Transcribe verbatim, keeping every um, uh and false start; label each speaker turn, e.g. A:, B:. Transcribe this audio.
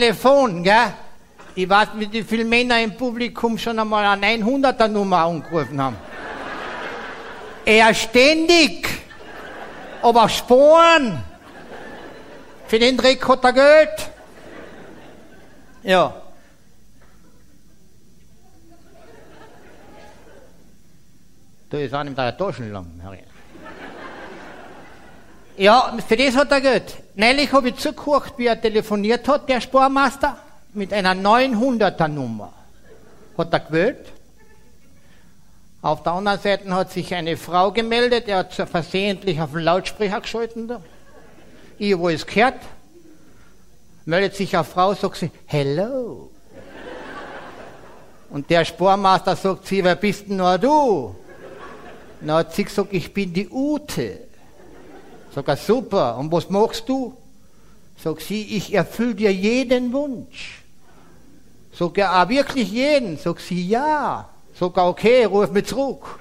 A: Telefon, gell? Ich weiß, wie viele Männer im Publikum schon einmal eine neunhunderter Nummer angerufen haben. Er ständig. Aber Sporen. Für den Dreck hat er Geld. Ja. Da ist auch nicht der Taschen lang. Ja, für das hat er Geld. Neulich habe ich zugehört, wie er telefoniert hat, der Sparmaster, mit einer neunhunderter Nummer. Hat er gewählt. Auf der anderen Seite hat sich eine Frau gemeldet, er hat versehentlich auf den Lautsprecher geschalten. Da. Ich habe alles gehört. Meldet sich eine Frau, sagt sie, hello. Und der Sparmaster sagt sie, wer bist denn nur du? Dann hat sie gesagt, ich bin die Ute. Sag er, super, und was machst du? Sag sie, ich erfülle dir jeden Wunsch. Sag er, ah, wirklich jeden? Sag sie, ja. Sag er, okay, ruf mich zurück.